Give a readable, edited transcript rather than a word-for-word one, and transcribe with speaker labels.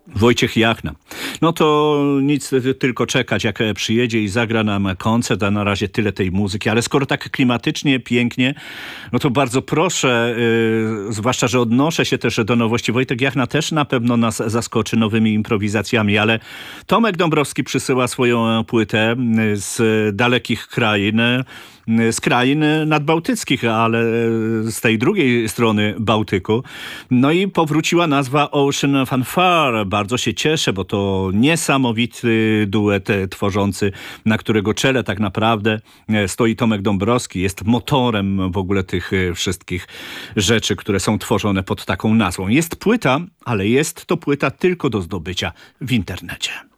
Speaker 1: Wojciech Jachna. No to nic, tylko czekać, jak przyjedzie i zagra nam koncert, a na razie tyle tej muzyki. Ale skoro tak klimatycznie, pięknie, no to bardzo proszę, zwłaszcza, że odnoszę się też do nowości. Wojtek Jachna też na pewno nas zaskoczy nowymi improwizacjami, ale Tomek Dąbrowski przysyła swoją płytę z dalekich krain, z krain nadbałtyckich, ale z tej drugiej strony Bałtyku. No i powróciła nazwa Ocean Fanfare. Bardzo się cieszę, bo to niesamowity duet tworzący, na którego czele tak naprawdę stoi Tomek Dąbrowski. Jest motorem w ogóle tych wszystkich rzeczy, które są tworzone pod taką nazwą. Jest płyta, ale jest to płyta tylko do zdobycia w internecie.